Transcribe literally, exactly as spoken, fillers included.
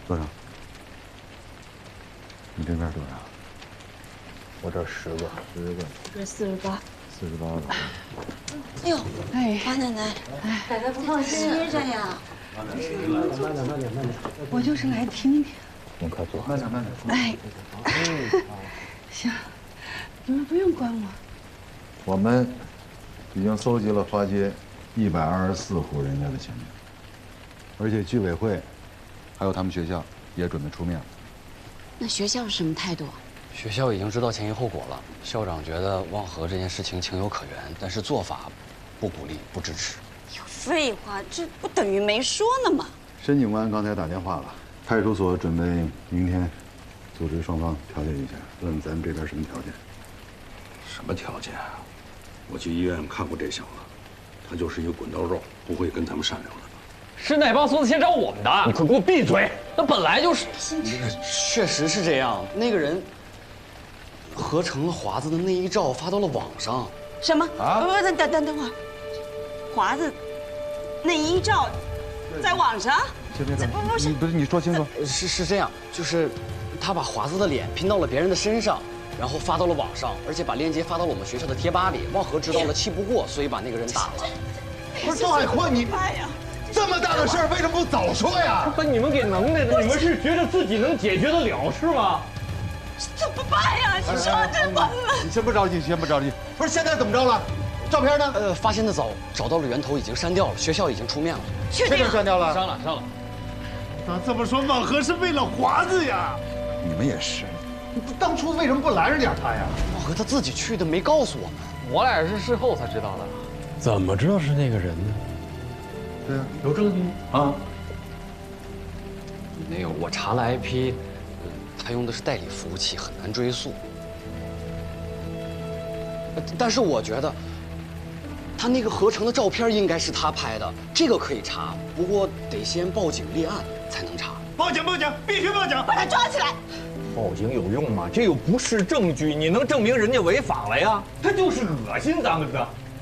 多少？你这边多少？ 我这十个，十个， 这四十八。 四十八了。 哎呦， 哎， 华奶奶，哎，奶奶不放心着呀。 慢点，慢点，慢点，慢点。 我就是来听听。 您快坐。 慢点，慢点。 哎，行，你们不用管我。 我们已经搜集了花街一百二十四户人家的签名，而且居委会还有他们学校也准备出面了。 那学校是什么态度？ 学校已经知道前因后果了。校长觉得望河这件事情情有可原，但是做法不鼓励、不支持。 有废话，这不等于没说呢吗？ 申警官刚才打电话了，派出所准备明天组织双方调解一下，问问咱们这边什么条件。 什么条件啊？我去医院看过这小子，他就是一个滚刀肉，不会跟他们善良的。 是那帮孙子先找我们的，你快给我闭嘴！那本来就是， 确实是这样。那个人合成了华子的内衣照，发到了网上。 什么？啊？不不，等等等等会儿，华子内衣照在网上？ 别别别！ 不不是， 不是你说清楚。 是是这样，就是他把华子的脸拼到了别人的身上，然后发到了网上，而且把链接发到了我们学校的贴吧里。望河知道了，气不过，所以把那个人打了。 不是赵海阔，你这么大的事儿为什么不早说呀？ 把你们给能耐的，你们是觉得自己能解决得了是吗？ 怎么办呀？你说这完了。 你先不着急，先不着急。不是现在怎么着了？照片呢？ 呃，发现的早，找到了源头，已经删掉了，学校已经出面了。 确定删掉了？ 删了，删了。 那这么说，望河是为了华子呀？ 你们也是，当初为什么不拦着点他呀？ 望河他自己去的，没告诉我们。 我俩也是事后才知道的。怎么知道是那个人呢？ 对啊， 有证据啊？ 没有，我查了 I P， 他用的是代理服务器，很难追溯。但是我觉得，他那个合成的照片应该是他拍的，这个可以查，不过得先报警立案才能查。 报警！报警！必须报警！ 把他抓起来！ 报警有用吗？这又不是证据，你能证明人家违法了呀？他就是恶心咱们的。